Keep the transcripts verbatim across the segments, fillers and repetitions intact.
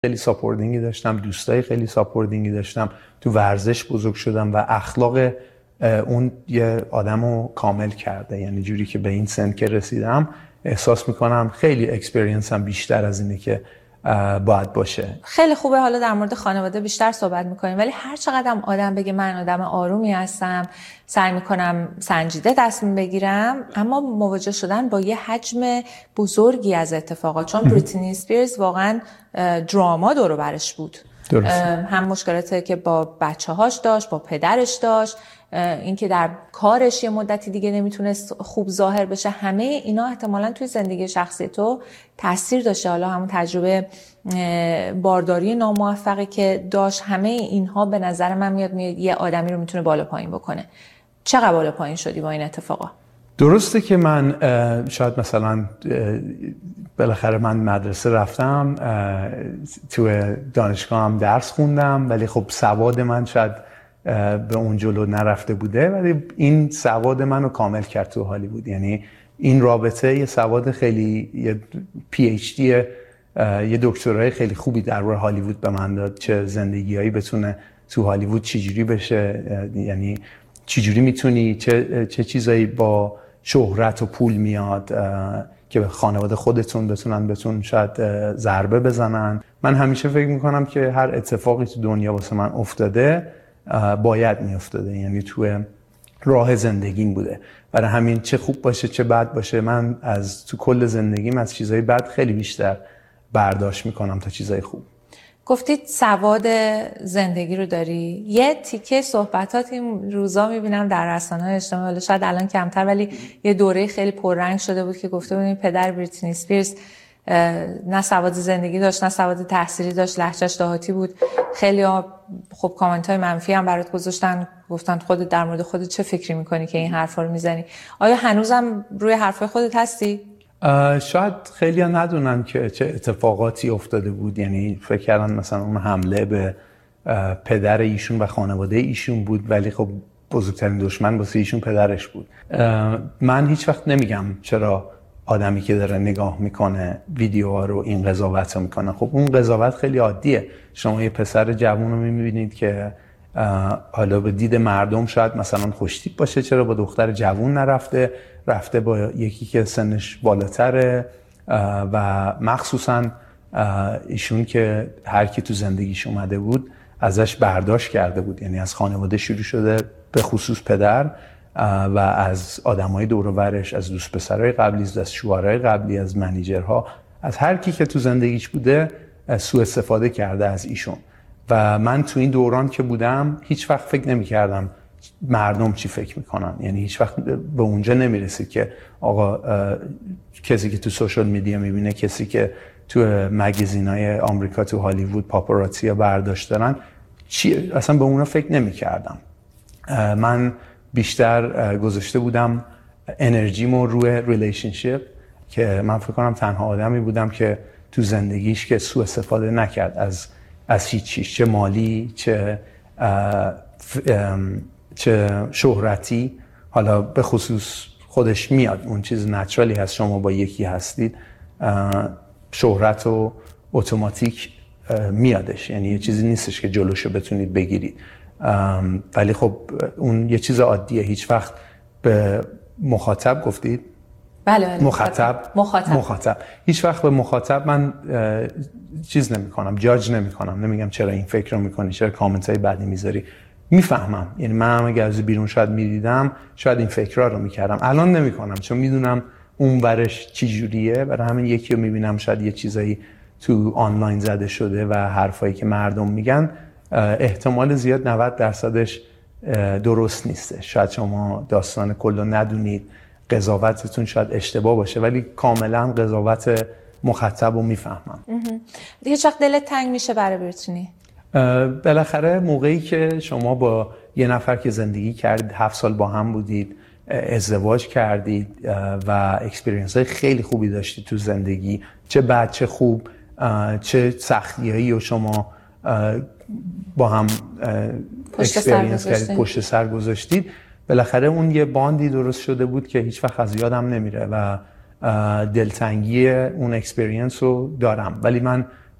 خیلی ساپورتینگی داشتم، دوستای خیلی ساپورتینگی داشتم، تو ورزش بزرگ شدم و اخلاق اون یه آدمو کامل کرده. یعنی جوری که به این سن که رسیدم احساس میکنم خیلی اکسپریانسم بیشتر از اینه که باید باشه. خیلی خوبه حالا در مورد خانواده بیشتر صحبت میکنیم، ولی هر چقدر آدم بگه من آدم آرومی هستم، سعی میکنم سنجیده تصمیم بگیرم، اما مواجه شدن با یه حجم بزرگی از اتفاقات، چون بریتنی اسپیرز واقعا دراما دور و برش بود. درست. هم مشکلاتی که با بچه هاش داشت، با پدرش داشت، اینکه در کارش یه مدتی دیگه نمیتونست خوب ظاهر بشه، همه اینا احتمالاً توی زندگی شخصی تو تاثیر داشته. حالا همون تجربه بارداری ناموفقی که داشت، همه اینها به نظر من میاد میاد یه آدمی رو میتونه بالا پایین بکنه. چقدر بالا پایین شدی با این اتفاقا؟ درسته که من شاید مثلا بالاخره من مدرسه رفتم، تو دانشگاه هم درس خوندم، ولی خب سواد من شاید به اون جلو نرفته بوده، ولی این سواد منو کامل کرد تو هالیوود. یعنی این رابطه یه سواد خیلی، یه پی اچ دی، یه دکترای خیلی خوبی در مورد هالیوود به من داد، چه زندگیایی بتونه تو هالیوود چجوری بشه، یعنی چجوری میتونی، چه چه چیزایی با شهرت و پول میاد که به خانواده خودتون بتونن بتون شاید ضربه بزنن. من همیشه فکر میکنم که هر اتفاقی تو دنیا واسه من افتاده باید میافتاده، یعنی تو راه زندگیم بوده. برای همین چه خوب باشه چه بد باشه، من از تو کل زندگیم از چیزای بد خیلی بیشتر برداشت میکنم تا چیزای خوب. گفتید سواد زندگی رو داری. یه تیکه صحبتات این روزا میبینم در رسانه‌های اجتماعی، شاید الان کمتر، ولی یه دوره خیلی پررنگ شده بود که گفته بودین پدر بریتنی اسپیرز نه سواد زندگی داشت نه سواد تحصیلی داشت، لهجه‌اش دهاتی بود. خیلی ها خب کامنت های منفی هم برات گذاشتن، گفتن خودت در مورد خودت چه فکری میکنی که این حرفا رو میزنی؟ آیا هنوزم روی حرفای خودت هستی؟ شاید خیلی ها ندونن که چه اتفاقاتی افتاده بود. یعنی فکر کردن مثلا اون حمله به پدر ایشون و خانواده ایشون بود، ولی خب بزرگترین دشمن واسه ایشون پدرش بود. من هیچ وقت نمیگم چرا آدمی که داره نگاه میکنه ویدیوها رو این قضاوت رو میکنه. خب اون قضاوت خیلی عادیه. شما یه پسر جوون رو میبینید که حالا به دید مردم شاید مثلا خوشتیپ باشه، چرا با دختر جوون نرفته، رفته با یکی که سنش بالاتره، و مخصوصا ایشون که هر کی تو زندگیش اومده بود ازش برداشت کرده بود. یعنی از خانواده شروع شده، به خصوص پدر، و از آدمای دور و برش، از دوست پسرای قبلی، از شوهرای قبلی، از منیجرها، از هر کی که تو زندگیش بوده سوء استفاده کرده از ایشون. و من تو این دوران که بودم هیچ وقت فکر نمی کردم مردم چی فکر میکنن. یعنی هیچ وقت به اونجا نمیرسید که آقا کسی که تو سوشال میدیا میبینه، کسی که تو مگزینای آمریکا، تو هالیوود پاپاراتزیا برداشت دارن، چی، اصلا به اونا فکر نمی کردم. من بیشتر گذاشته بودم انرژیمو روی ریلیشنشیپ، که من فکر کنم تنها آدمی بودم که تو زندگیش که سوء استفاده نکرد از از هیچ چیز، چه مالی، چه چه شهرتی. حالا به خصوص خودش میاد، اون چیز نچرالی هست، شما با یکی هستید شهرت و اتوماتیک میادش، یعنی یه چیزی نیستش که جلوشو بتونید بگیرید. ولی خب اون یه چیز عادیه. هیچ وقت به مخاطب گفتید؟ بله بله. مخاطب مخاطب مخاطب هیچ وقت به مخاطب من چیز نمی کنم، جاج نمی کنم، نمیگم چرا این فکر رو میکنی، چرا کامنت های بدی میذاری. میفهمم. یعنی من هم اگه از بیرون شاید میدیدم شاید این فکرها رو میکردم، الان نمیکنم چون میدونم اون ورش چی جوریه. برای همین یکی رو میبینم شاید یه چیزایی تو آنلاین زده شده و حرفایی که مردم میگن احتمال زیاد نود درصدش درست نیسته. شاید شما داستان کلو ندونید، قضاوتتون شاید اشتباه باشه، ولی کاملا قضاوت مخاطب رو میفهمم. دیگه چقدر دلت تنگ میشه برای بریتنی؟ بالاخره موقعی که شما با یه نفر که زندگی کردید، هفت سال با هم بودید، ازدواج کردید و اکسپریانس های خیلی خوبی داشتید تو زندگی، چه بد چه خوب، چه سختیایی و شما با هم اکسپریانس کردید، پشت سر گذاشتید، بالاخره اون یه باندی درست شده بود که هیچ وقت از یادم نمیره و دلتنگی اون اکسپریانس رو دارم. ولی من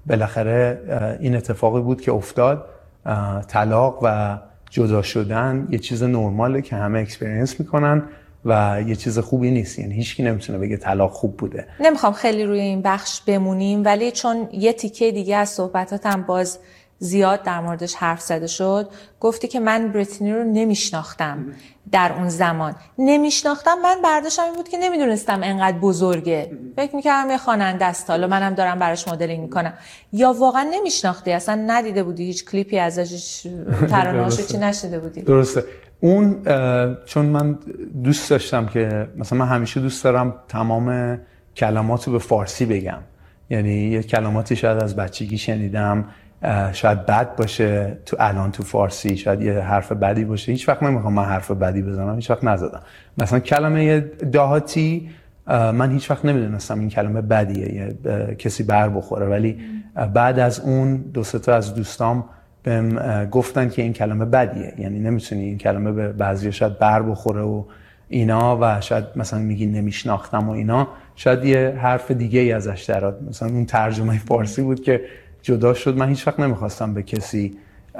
بالاخره این اتفاقی بود که افتاد. طلاق و جدا شدن یه چیز نرماله که همه اکسپریانس میکنن و یه چیز خوبی نیست. یعنی هیچکی نمیتونه بگه طلاق خوب بوده. نمیخوام خیلی روی این بخش بمونیم، ولی چون یه تیکه دیگه از صحبتاتم باز زیاد در موردش حرف زده شد، گفتی که من بریتنی رو نمیشناختم در اون زمان. نمیشناختم، من برداشتم این بود که نمیدونستم انقدر بزرگه. فکر میکردم یه خواننده است، حالا منم دارم براش مدلینگ میکنم. یا واقعا نمیشناختی، اصلا ندیده بودی، هیچ کلیپی ازش، ترانه‌هاش چی نشیده بودی؟ درسته. اون چون من دوست داشتم که مثلا من همیشه دوست دارم تمام کلماتو به فارسی بگم. یعنی یه کلماتی شاید از بچگی شنیدم، شاید بد باشه تو الان تو فارسی، شاید یه حرف بدی باشه. هیچ وقت نمیخوام من حرف بدی بزنم، هیچ وقت نزدم. مثلا کلمه دهاتی من هیچ وقت نمیدونستم این کلمه بدیه، یه کسی بر بخوره، ولی بعد از اون دو سه تا از دوستام بهم گفتن که این کلمه بدیه، یعنی نمیتونی این کلمه به بعضیا شاید بر بخوره و اینا، و شاید مثلا میگی نمیشناختم و اینا، شاید یه حرف دیگه ای ازش درآد. مثلا اون ترجمه فارسی بود که جدا شد. من هیچ وقت نمیخواستم به کسی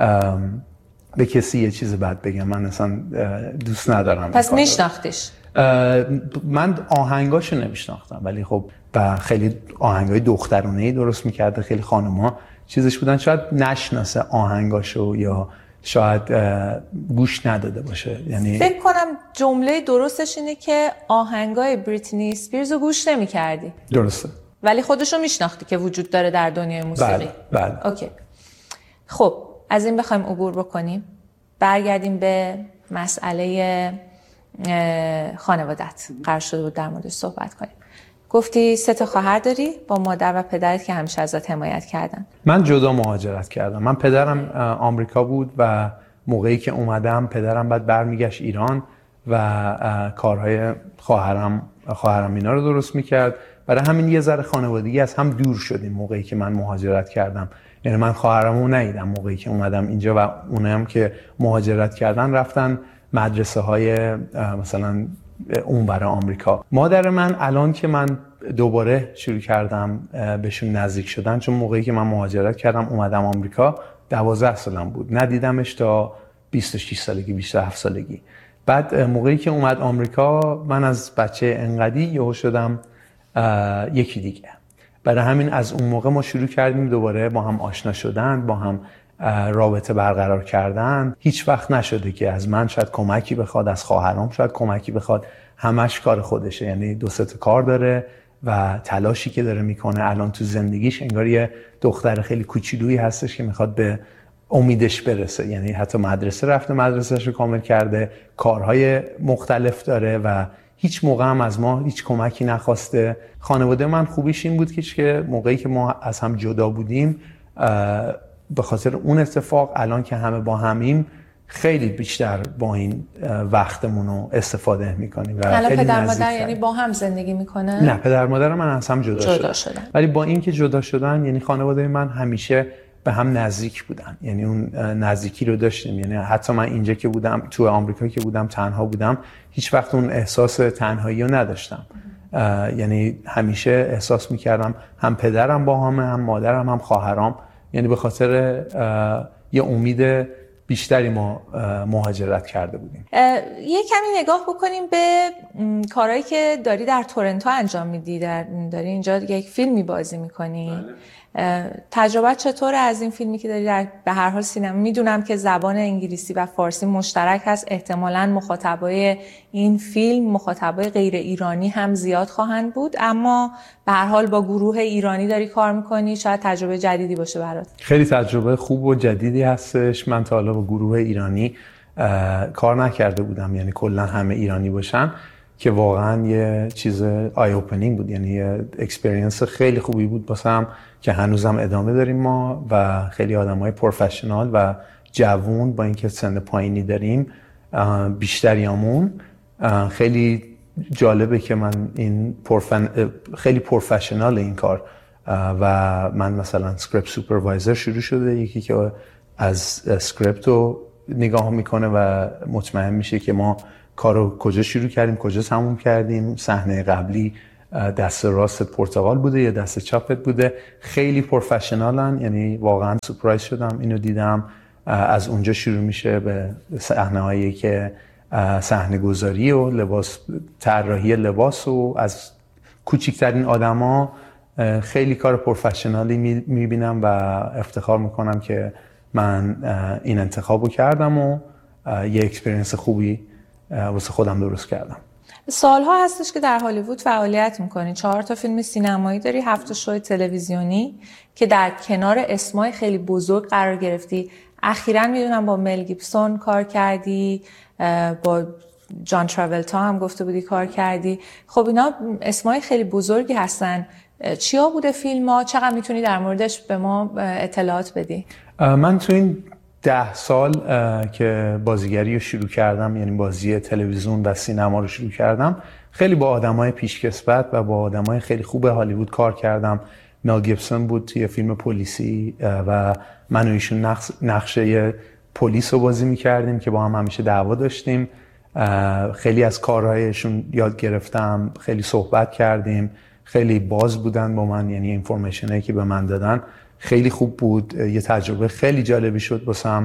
به کسی یه چیز بد بگم، من اصلا دوست ندارم. پس میشناختیش؟ من آهنگاشو نمیشناختم، ولی خب با خیلی آهنگای دخترونه‌ای درست میکرده، خیلی خانوما چیزش بودن، شاید نشناسه آهنگاشو یا شاید گوش نداده باشه. یعنی فکر کنم جمله درستش اینه که آهنگای بریتنی اسپیرز رو گوش نمی‌کردی. درسته. ولی خودشو میشناختی که وجود داره در دنیای موسیقی. بله بله. اوکی. خب از این بخوایم عبور بکنیم، برگردیم به مسئله خانوادت. قرار شده بود در موردش صحبت کنیم. گفتی سه تا خواهر داری با مادر و پدرت که همیشه ازت حمایت کردن. من جدا مهاجرت کردم. من پدرم آمریکا بود و موقعی که اومدم پدرم بعد برمیگشت ایران و کارهای خواهرم خواهرم اینا رو درست میکرد. برای همین یه ذره خانوادگی از هم دور شدیم موقعی که من مهاجرت کردم. یعنی من خواهرمو ندیدم موقعی که اومدم اینجا و اونم که مهاجرت کردن رفتن مدرسه های مثلا اون برای آمریکا. مادر من الان که من دوباره شروع کردم بهشون نزدیک شدن، چون موقعی که من مهاجرت کردم اومدم آمریکا دوازده سالم بود، ندیدمش تا بیست و شش سالگی، بیست و هفت سالگی. بعد موقعی که اومد آمریکا من از بچه انقدی یهو شدم یکی دیگه. برای همین از اون موقع ما شروع کردیم دوباره با هم آشنا شدن، با هم رابطه برقرار کردن. هیچ وقت نشده که از من شاید کمکی بخواد، از خواهرام شاید کمکی بخواد، همش کار خودشه. یعنی دو سه تا کار داره و تلاشی که داره میکنه الان تو زندگیش انگار یه دختر خیلی کوچولویی هستش که میخواد به امیدش برسه. یعنی حتی مدرسه رفته، مدرسه‌اش رو کامل کرده، کارهای مختلف داره و هیچ موقع هم از ما هیچ کمکی نخواسته. خانواده من خوبیش این بود که موقعی که ما از هم جدا بودیم به خاطر اون اتفاق الان که همه با همیم خیلی بیشتر با این وقتمون رو استفاده میکنیم. الان پدر مادر یعنی با هم زندگی میکنن؟ نه، پدر مادر من از هم جدا, جدا شدن. شدن. ولی با این که جدا شدن یعنی خانواده من همیشه به هم نزدیک بودن، یعنی اون نزدیکی رو داشتیم. یعنی حتی من اینجا که بودم، تو آمریکا که بودم، تنها بودم، هیچ وقت اون احساس تنهایی رو نداشتم. یعنی همیشه احساس میکردم هم پدرم با همه، هم مادرم، هم خواهرام. یعنی به خاطر یه امید بیشتری ما مهاجرت کرده بودیم. یه کمی نگاه بکنیم به کارهایی که داری در تورنتو انجام میدی. در داری اینجا یک فیلمی بازی میکنی. بله. تجربه چطوره از این فیلمی که داری در به هر حال سینما؟ میدونم که زبان انگلیسی و فارسی مشترک هست، احتمالاً مخاطبای این فیلم مخاطبای غیر ایرانی هم زیاد خواهند بود، اما به هر حال با گروه ایرانی داری کار میکنی، شاید تجربه جدیدی باشه برات. خیلی تجربه خوب و جدیدی هستش. من تا حالا با گروه ایرانی کار نکرده بودم، یعنی کلا همه ایرانی باشن، که واقعا یه چیز آی اوپنینگ بود. یعنی یه اکسپریانس خیلی خوبی بود واسم که هنوزم ادامه داریم ما و خیلی آدمای پروفشنال و جوون با اینکه سن پایینی داریم بیشتریامون. خیلی جالبه که من این پرفن... خیلی پروفشنال این کار و من مثلا اسکریپت سوپروایزر شروع شده، یکی که از اسکریپت رو نگاه میکنه و مطمئن میشه که ما کارو کجا شروع کردیم، کجا تموم کردیم، صحنه قبلی دست راست پرتغال بوده یا دست چپت بوده. خیلی پروفشنالن، یعنی واقعا سورپرایز شدم اینو دیدم. از اونجا شروع میشه به صحنه‌هایی که صحنه گذاری و لباس طراحی لباس و از کوچکترین آدما خیلی کار پروفشنالی میبینم و افتخار میکنم که من این انتخابو کردم و یه اکسپریانس خوبی واسه خودم درست کردم. سالها هستش که در هالیوود فعالیت میکنی، چهار تا فیلم سینمایی داری، هفت شو تلویزیونی که در کنار اسمای خیلی بزرگ قرار گرفتی. اخیراً میدونم با مل گیبسون کار کردی، با جان تراولتا هم گفته بودی کار کردی. خب اینا اسمای خیلی بزرگی هستن. چیا بوده فیلم ها؟ چقدر میتونی در موردش به ما اطلاعات بدی؟ من تو این ده سال که بازیگری رو شروع کردم، یعنی بازی تلویزیون و سینما رو شروع کردم، خیلی با آدمای پیشکسوت و با آدمای خیلی خوب هالیوود کار کردم. مل گیبسون بود توی فیلم پلیسی و من و ایشون نقشه پلیس رو بازی میکردیم که با هم همیشه دعوا داشتیم. خیلی از کارهایشون یاد گرفتم، خیلی صحبت کردیم، خیلی باز بودن با من، یعنی اینفورمیشنایی که به من دادن خیلی خوب بود. یه تجربه خیلی جالبی شد واسم.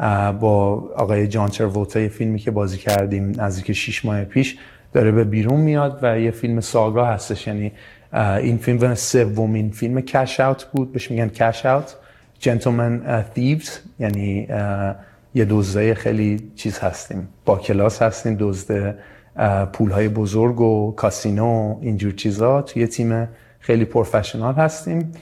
با آقای جان تراولتا یه فیلمی که بازی کردیم نزدیک شش ماه پیش داره به بیرون میاد و یه فیلم ساگا هستش. یعنی این فیلم سومین فیلم کش اوت بود، بهش میگن کش اوت، جنتلمن thieves، یعنی یه دزدای خیلی چیز هستیم، با کلاس هستیم، دزد پولهای بزرگ و کاسینو اینجور چیزا، توی تیم خیلی پروفشنال هستیم.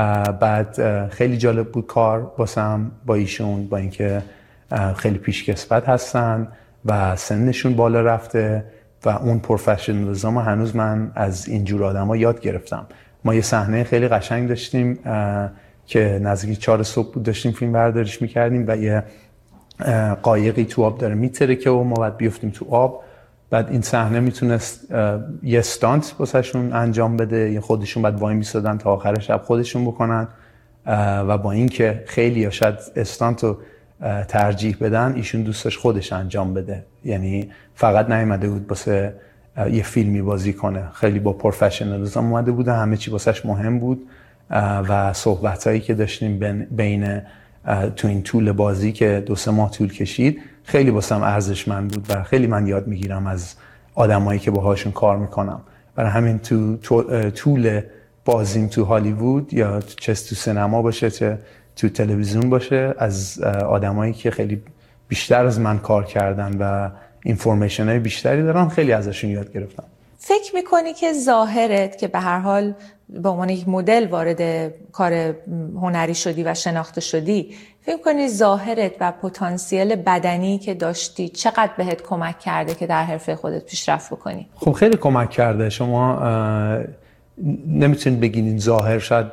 بعد خیلی جالب بود کار واسم با ایشون، با اینکه خیلی پیشکسوت هستن و سنشون بالا رفته و اون پروفشنالیسم هنوز من از اینجور آدما یاد گرفتم. ما یه صحنه خیلی قشنگ داشتیم که نزدیک چهار صبح بود، داشتیم فیلم برداریش میکردیم و یه قایقی تو آب داره میترکه و ما باید بیفتیم تو آب. بعد این صحنه میتونست یه استانت واسهشون انجام بده، یا خودشون بعد وای میسادن تا آخر شب خودشون بکنن و با اینکه خیلی یا شاید استانت رو ترجیح بدن، ایشون دوستش خودش انجام بده. یعنی فقط نیومده بود واسه یه فیلمی بازی کنه، خیلی با پروفشنالیسم اومده بود، همه چی واسش مهم بود و صحبتایی که داشتیم بین تو این طول بازی که دو سه ماه طول کشید خیلی واسم ارزشمند بود و خیلی من یاد میگیرم از آدمایی که باهاشون کار میکنم. برای همین تو طول بازیم تو هالیوود یا چه تو سینما باشه چه تو تلویزیون باشه، از آدمایی که خیلی بیشتر از من کار کردن و اینفورمیشن های بیشتری دارم خیلی ازشون یاد گرفتم. فکر میکنی که ظاهرت که به هر حال به عنوان یک مدل وارد کار هنری شدی و شناخته شدی، فکر میکنی ظاهرت و پتانسیل بدنی که داشتی چقدر بهت کمک کرده که در حرفه خودت پیشرفت بکنی؟ خب خیلی کمک کرده. شما نمیتونید بگین این ظاهر شاید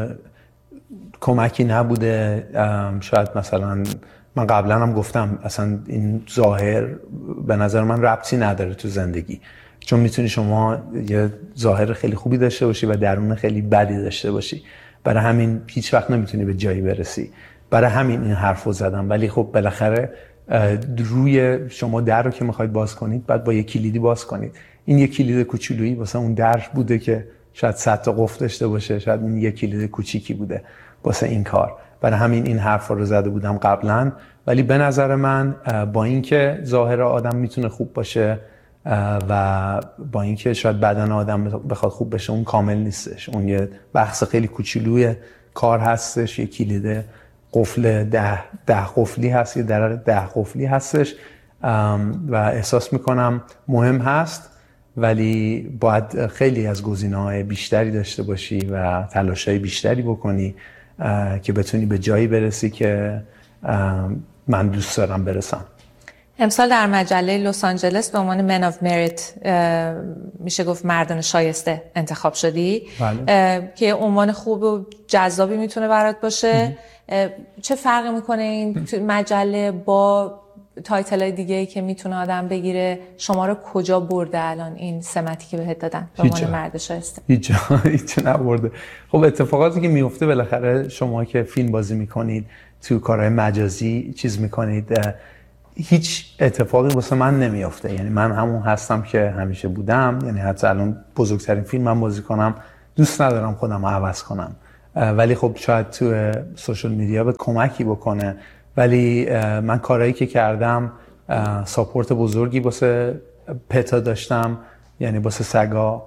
کمکی نبوده، شاید مثلا من قبلا هم گفتم اصلا این ظاهر به نظر من ربطی نداره تو زندگی، چون میتونی شما یه ظاهر خیلی خوبی داشته باشی و درون خیلی بدی داشته باشی. برای همین هیچ وقت نمیتونی به جایی برسی. برای همین این حرفو زدم. ولی خب بالاخره روی شما در رو که میخواید باز کنید بعد با یه کلیدی باز کنید. این یه کلید کوچولویی واسه اون در بوده که شاید صد تا قفل داشته باشه، شاید این یه کلید کوچیکی بوده واسه این کار. برای همین این حرفا رو زده بودم قبلا. ولی به نظر من با اینکه ظاهر آدم میتونه خوب باشه و با اینکه شاید بدن آدم بخواد خوب بشه، اون کامل نیستش. اون یه بحث خیلی کوچولوی کار هستش، یه کلید قفل ده ده قفلی هست، یه در ده قفلی هستش و احساس میکنم مهم هست، ولی باید خیلی از گزینه‌های بیشتری داشته باشی و تلاش‌های بیشتری بکنی که بتونی به جایی برسی که من دوست دارم برسم. امسال در مجله لس آنجلس به عنوان من آف مریت میشه گفت مردان شایسته انتخاب شدی. بله. که عنوان خوب و جذابی میتونه برات باشه. چه فرقی میکنه این مجله با تایتلای دیگه‌ای که میتونه آدم بگیره؟ شما رو کجا برده الان این سمتی که بهت دادن به عنوان مرد شایسته؟ هیچ هیچ نبرده. خب اتفاقاتی که میفته بالاخره شما که فیلم بازی میکنید، تو کارهای مجازی چیز میکنید، هیچ اتفاقی واسه من نمیافته. یعنی من همون هستم که همیشه بودم. یعنی حتی الان بزرگترین فیلم من بازی کنم دوست ندارم خودم رو عوض کنم، ولی خب شاید تو سوشال میدیا به کمکی بکنه. ولی من کارهایی که کردم، ساپورت بزرگی واسه پتا داشتم، یعنی واسه سگا.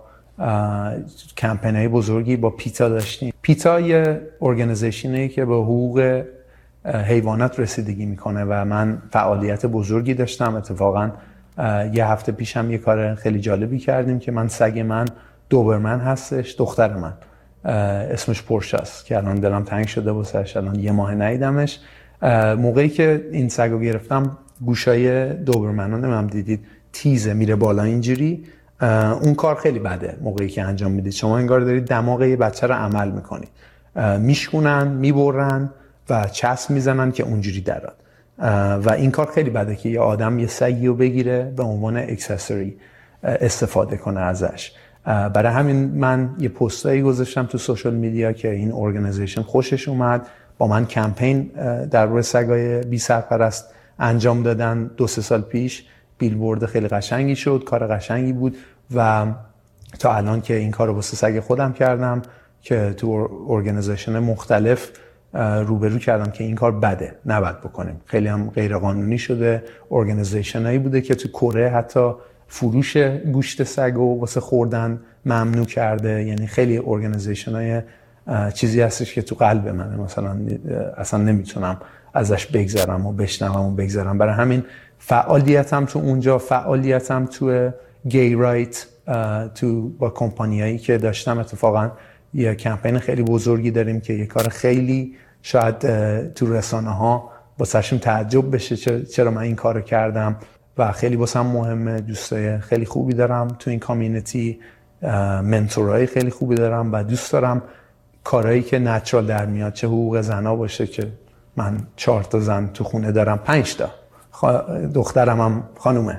کمپینای بزرگی با پیتا داشتیم. پیتا یه ارگانیزیشنی که به حقوق حیوانات رسیدگی میکنه و من فعالیت بزرگی داشتم. اتفاقا یه هفته پیش هم یه کار خیلی جالبی کردیم که من سگ من دوبرمن هستش، دختر من، اسمش پورشاست که الان دلم تنگ شده واسش، الان یه ماه ندیدمش. موقعی که این سگو گرفتم گوشای دوبرمنو نمیدونم دیدید تیزه میره بالا اینجوری، اون کار خیلی بده. موقعی که انجام میدید شما انگار دارید دماغ یه بچه رو عمل میکنید، میشکونن، میبرن و چسب میزنن که اونجوری دراد. و این کار خیلی بده که یه آدم یه سگی رو بگیره به عنوان اکسسوری استفاده کنه ازش. برای همین من یه پستایی گذاشتم تو سوشال میدیا که این ارگانیزیشن خوشش اومد، با من کمپین در روی سگای بی سرپرست انجام دادن دو سه سال پیش. بیلبورد خیلی قشنگی شد، کار قشنگی بود و تا الان که این کار رو واسه سگ خودم کردم که تو ارگانیزیشن مختلف روبرو کردم که این کار بده، نباید بکنیم. خیلی هم غیر قانونی شده. ارگانیزیشنایی بوده که تو کره حتی فروش گوشت سگو واسه خوردن ممنوع کرده. یعنی خیلی ارگانیزیشنای چیزی هستش که تو قلب منه، مثلا اصلا نمیتونم ازش بگذرم و بشنوم و بگذرم. برای همین فعالیتم تو اونجا، فعالیتم تو گی رایت، تو با کمپانیایی که داشتم. اتفاقا یه کمپین خیلی بزرگی داریم که یه کار خیلی شاید تو رسانه ها واسهشون تعجب بشه چرا من این کارو کردم و خیلی واسم مهمه. دوستای خیلی خوبی دارم تو این کامیونیتی، منتورای خیلی خوبی دارم و دوست دارم کارهایی که نچرال در میاد، چه حقوق زنا باشه که من چهار تا زن تو خونه دارم، پنج تا دخترم هم خانومه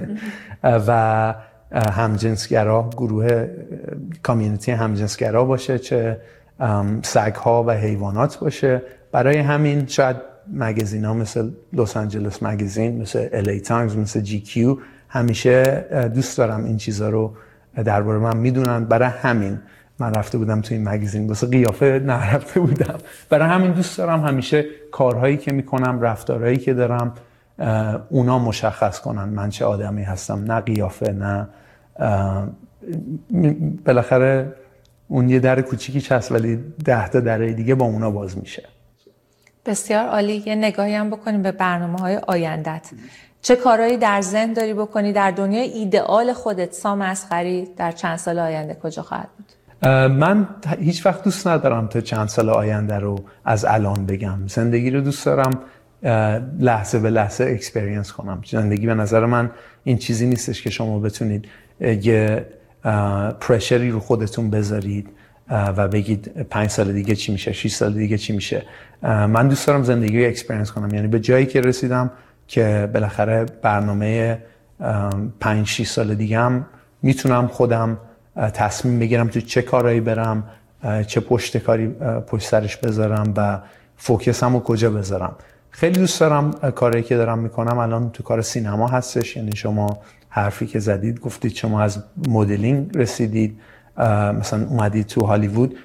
و همجنسگرا، گروه کامیونیتی همجنسگرا باشه، چه سگ‌ها و حیوانات باشه. برای همین شاید مگزین‌ها مثل لس آنجلس مگزین، مثل ال ای تایمز، مثل جی کیو همیشه دوست دارم این چیزا رو درباره من میدونن. برای همین من رفته بودم تو این مگزین، واسه قیافه نرفته بودم. برای همین دوست دارم همیشه کارهایی که میکنم، رفتارهایی که دارم، اونا مشخص کنن من چه آدمی هستم، نه قیافه، نه بالاخره اون یه در کوچیکیش هست ولی ده تا در دیگه با اونا باز میشه. بسیار عالی. یه نگاهی هم بکنیم به برنامه‌های آیندت. چه کارهایی در ذهن داری بکنی؟ در دنیای ایدئال خودت سام اصغری در چند سال آینده کجا خواهد بود؟ من هیچ وقت دوست ندارم تا چند سال آینده رو از الان بگم. زندگی رو دوست دارم لحظه به لحظه اکسپریانس کنم. زندگی به نظر من این چیزی نیستش که شما بتونید یه پرشری رو خودتون بذارید و بگید پنج سال دیگه چی میشه، شش سال دیگه چی میشه. من دوست دارم زندگی رو اکسپریانس کنم. یعنی به جایی که رسیدم که بالاخره برنامه پنج شش سال دیگه هم میتونم خودم تصمیم بگیرم تو چه کارهایی برم، چه پشت کاری پشت سرش بذارم و فوکسم رو کجا بذارم. خیلی دوست دارم کاری که دارم میکنم. الان تو کار سینما هستش. یعنی شما حرفی که زدید، گفتید شما از مدلینگ رسیدید، مثلا اومدید تو هالیوود.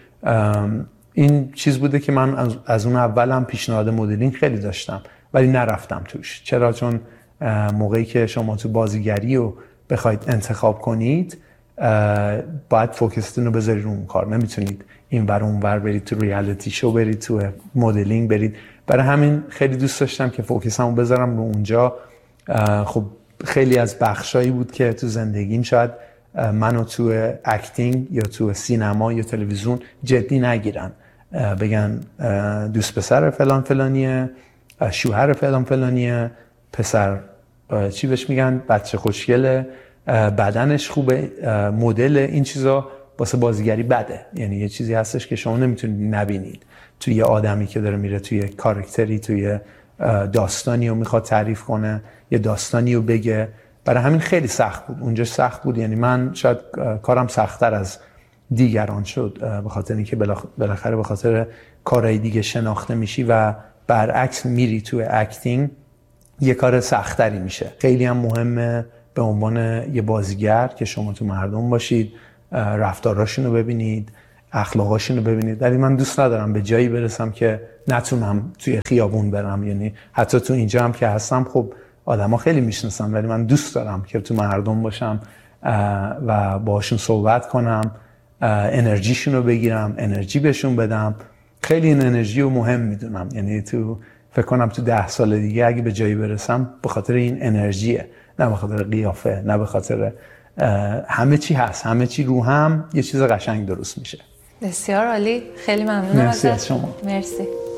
این چیز بوده که من از اون اولم پیشنهاد مدلینگ خیلی داشتم ولی نرفتم توش. چرا؟ چون موقعی که شما تو بازیگری رو بخواید انتخاب کنید باید فوکستون رو بذارید رو اون کار. نمیتونید این ور اون ور برید، تو ریالیتی شو برید، تو مدلینگ برید. برای همین خیلی دوست داشتم که فوکسمو بذارم رو اونجا. خب خیلی از بخشایی بود که تو زندگیم شاید منو تو اکتینگ یا تو سینما یا تلویزیون جدی نگیرن، بگن دوست پسر فلان فلانیه، شوهر فلان فلانیه، پسر چی بهش میگن، بچه خوشگله، بدنش خوبه، مدل. این چیزا واسه بازیگری بده. یعنی یه چیزی هستش که شما نمیتونید نبینید توی یه آدمی که داره میره توی کاراکتری، توی داستانی رو میخواد تعریف کنه، یه داستانی رو بگه. برای همین خیلی سخت بود اونجا، سخت بود. یعنی من شاید کارم سخت‌تر از دیگران شد به خاطر اینکه بالاخره به خاطر کارهای دیگه شناخته میشی و برعکس میری توی اکتینگ یه کار سختری میشه. خیلی هم مهمه به عنوان یه بازیگر که شما تو مردم باشید، رفتاراشون رو ببینید، اخلاقاشون رو ببینید. ولی من دوست ندارم به جایی برسم که نتونم توی خیابون برم. یعنی حتی تو اینجا هم که هستم خب آدما خیلی میشناسن، ولی من دوست دارم که تو مردم باشم و باهاشون صحبت کنم، انرژیشون رو بگیرم، انرژی بهشون بدم. خیلی این انرژی رو مهم میدونم. یعنی تو فکر کنم تو ده سال دیگه اگه به جایی برسم به خاطر این انرژیه، نه به خاطر قیافه، نه به خاطر همه چی هست، همه چی رو هم یه چیز قشنگ درست میشه. بسیار عالی، خیلی ممنونم. مرسی از شما. مرسی.